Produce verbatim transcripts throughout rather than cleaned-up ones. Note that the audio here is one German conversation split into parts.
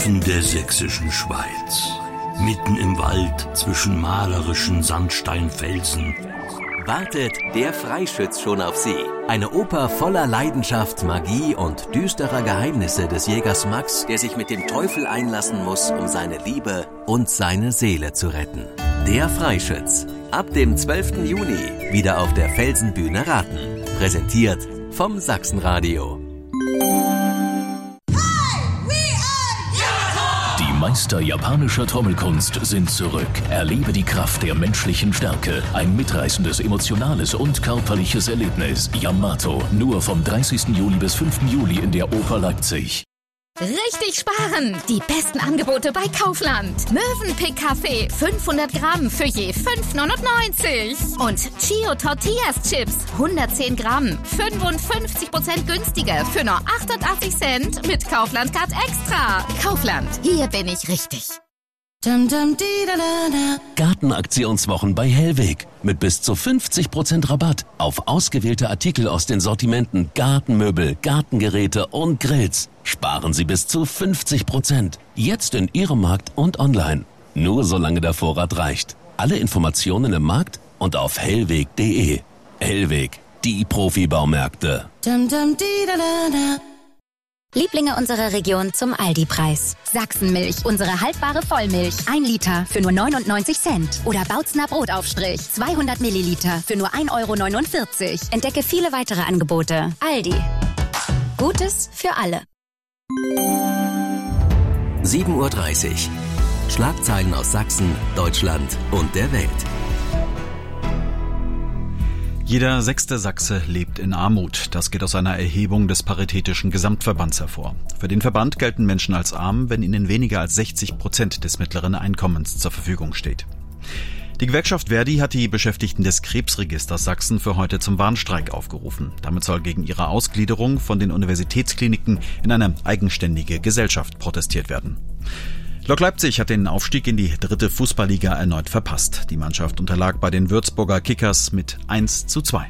Tiefen der sächsischen Schweiz, mitten im Wald zwischen malerischen Sandsteinfelsen, wartet Der Freischütz schon auf Sie. Eine Oper voller Leidenschaft, Magie und düsterer Geheimnisse des Jägers Max, der sich mit dem Teufel einlassen muss, um seine Liebe und seine Seele zu retten. Der Freischütz. Ab dem zwölften Juni wieder auf der Felsenbühne Raten. Präsentiert vom Sachsenradio. Die Meister japanischer Trommelkunst sind zurück. Erlebe die Kraft der menschlichen Stärke. Ein mitreißendes, emotionales und körperliches Erlebnis. Yamato. Nur vom dreißigsten Juli bis fünften Juli in der Oper Leipzig. Richtig sparen! Die besten Angebote bei Kaufland. Mövenpick Kaffee fünfhundert Gramm für je fünf neunundneunzig. Und Chio Tortillas Chips hundertzehn Gramm, fünfundfünfzig Prozent günstiger für nur achtundachtzig Cent mit Kaufland Card Extra. Kaufland, hier bin ich richtig. Gartenaktionswochen bei Hellweg. Mit bis zu fünfzig Prozent Rabatt auf ausgewählte Artikel aus den Sortimenten Gartenmöbel, Gartengeräte und Grills. Sparen Sie bis zu fünfzig Prozent. Jetzt in Ihrem Markt und online. Nur solange der Vorrat reicht. Alle Informationen im Markt und auf hellweg punkt de. Hellweg, die Profibaumärkte. Lieblinge unserer Region zum Aldi-Preis. Sachsenmilch, unsere haltbare Vollmilch. Ein Liter für nur neunundneunzig Cent. Oder Bautzner Brotaufstrich, zweihundert Milliliter für nur ein Euro neunundvierzig. Entdecke viele weitere Angebote. Aldi. Gutes für alle. sieben Uhr dreißig. Schlagzeilen aus Sachsen, Deutschland und der Welt. Jeder sechste Sachse lebt in Armut. Das geht aus einer Erhebung des Paritätischen Gesamtverbands hervor. Für den Verband gelten Menschen als arm, wenn ihnen weniger als sechzig Prozent des mittleren Einkommens zur Verfügung steht. Die Gewerkschaft Verdi hat die Beschäftigten des Krebsregisters Sachsen für heute zum Warnstreik aufgerufen. Damit soll gegen ihre Ausgliederung von den Universitätskliniken in eine eigenständige Gesellschaft protestiert werden. Lok Leipzig hat den Aufstieg in die dritte Fußballliga erneut verpasst. Die Mannschaft unterlag bei den Würzburger Kickers mit eins zu zwei.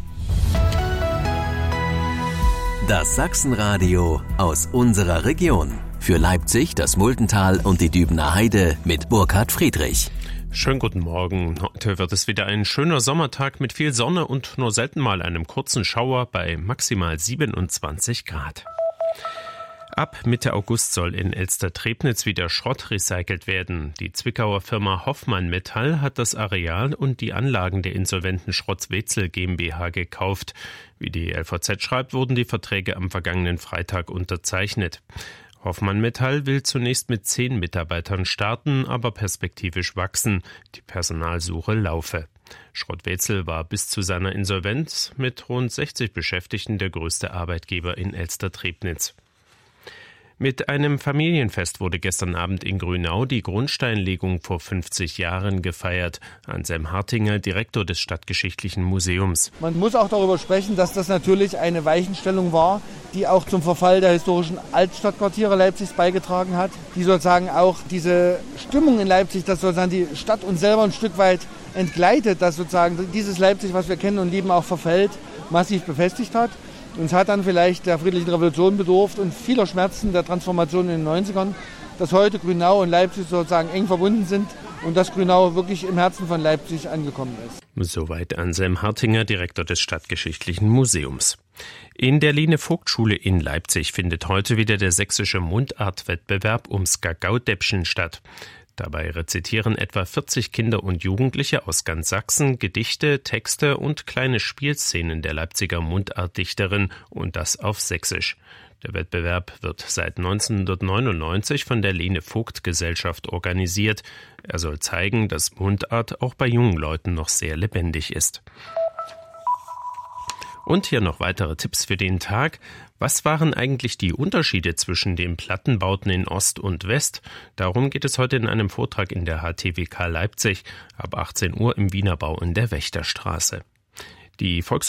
Das Sachsenradio aus unserer Region. Für Leipzig, das Muldental und die Dübener Heide mit Burkhard Friedrich. Schönen guten Morgen. Heute wird es wieder ein schöner Sommertag mit viel Sonne und nur selten mal einem kurzen Schauer bei maximal siebenundzwanzig Grad. Ab Mitte August soll in Elster-Trebnitz wieder Schrott recycelt werden. Die Zwickauer Firma Hoffmann Metall hat das Areal und die Anlagen der insolventen Schrotts-Wetzel GmbH gekauft. Wie die L V Z schreibt, wurden die Verträge am vergangenen Freitag unterzeichnet. Hoffmann Metall will zunächst mit zehn Mitarbeitern starten, aber perspektivisch wachsen. Die Personalsuche laufe. Schrott-Wetzel war bis zu seiner Insolvenz mit rund sechzig Beschäftigten der größte Arbeitgeber in Elster-Trebnitz. Mit einem Familienfest wurde gestern Abend in Grünau die Grundsteinlegung vor fünfzig Jahren gefeiert. Anselm Hartinger, Direktor des Stadtgeschichtlichen Museums. Man muss auch darüber sprechen, dass das natürlich eine Weichenstellung war, die auch zum Verfall der historischen Altstadtquartiere Leipzigs beigetragen hat, die sozusagen auch diese Stimmung in Leipzig, dass sozusagen die Stadt uns selber ein Stück weit entgleitet, dass sozusagen dieses Leipzig, was wir kennen und lieben, auch verfällt, massiv befestigt hat. Uns hat dann vielleicht der friedlichen Revolution bedurft und vieler Schmerzen der Transformation in den neunzigern, dass heute Grünau und Leipzig sozusagen eng verbunden sind und dass Grünau wirklich im Herzen von Leipzig angekommen ist. Soweit Anselm Hartinger, Direktor des Stadtgeschichtlichen Museums. In der Line-Vogt-Schule in Leipzig findet heute wieder der sächsische Mundartwettbewerb ums Gagaudäppchen statt. Dabei rezitieren etwa vierzig Kinder und Jugendliche aus ganz Sachsen Gedichte, Texte und kleine Spielszenen der Leipziger Mundartdichterin und das auf Sächsisch. Der Wettbewerb wird seit neunzehnhundertneunundneunzig von der Lene-Vogt-Gesellschaft organisiert. Er soll zeigen, dass Mundart auch bei jungen Leuten noch sehr lebendig ist. Und hier noch weitere Tipps für den Tag. Was waren eigentlich die Unterschiede zwischen den Plattenbauten in Ost und West? Darum geht es heute in einem Vortrag in der H T W K Leipzig ab achtzehn Uhr im Wienerbau in der Wächterstraße. Die Volks